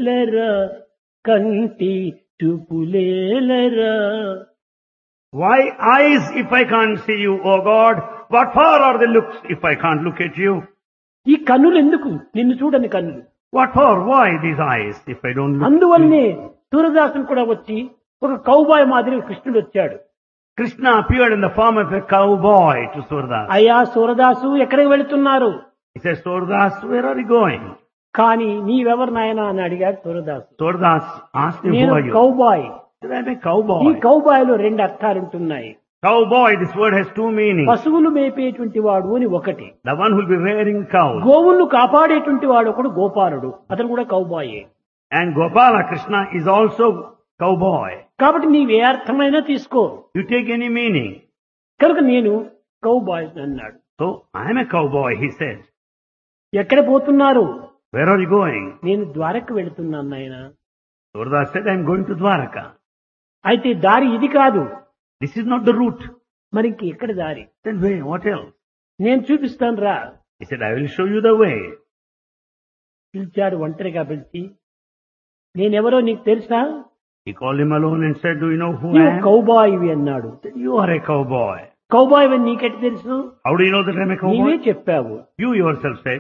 చూపులేలరా కంటి చూపులేలరా. Why eyes if I can't see you, O God? What for are the looks if I can't look at you? ఈ కన్నులు ఎందుకు? నిన్ను చూడని కన్నులు. What for? Why these eyes if I don't look at you? అందువల్లనే సూరదాసుడు కూడా వచ్చి ఒక కౌబాయ్ మాదిరి కృష్ణుడు వచ్చాడు. Krishna appeared in the form of a cowboy to Surdas. అయ్యా సూరదాసు ఎక్కడికి వెళుతున్నారు? He says, Surdas, where are you going? కానీ నీవెవరు నాయనా అని అడిగాడు Surdas. Surdas asked him, who నేను are you? Cowboy. He said, I'm a ఈ cowboy. కౌబాయ్ లో రెండు అర్థాలు ఉంటున్నాయి. Cowboy, this word has two meanings. పశువులు మేపేటువంటి వాడు అని ఒకటి, The one who will be rearing cows. గోవులను కాపాడేటువంటి వాడు ఒకడు గోపాలుడు, అతను కూడా కౌబాయే. And Gopala Krishna is also cowboy. కాబట్టి నీవే అర్థమైనా తీసుకో. You take any meaning. కనుక నేను కౌబాయ్ అన్నాడు. So, I am a cowboy, he said. ఎక్కడ పోతున్నారు? Where are you going? నేను ద్వారక వెళుతున్నాను నాయన. Surdas said, I'm going to Dwaraka. అయితే దారి ఇది కాదు. This is not the route. మరి ఇంక ఎక్కడ దారి? Then wait, what else? నేను చూపిస్తాను రా. He said, I will show you the way. పిలిచాడు ఒంటరిగా పిలిచి, నేనెవరో నీకు తెలుసా? He called him alone and said, do you know who I నువ్వు am? కౌబాయివి అన్నాడు. He said, you are a cowboy. Cowboy అని నీకెట్ తెలుసు? How do you know that I'm a నీవే cowboy? చెప్పావు. You yourself said.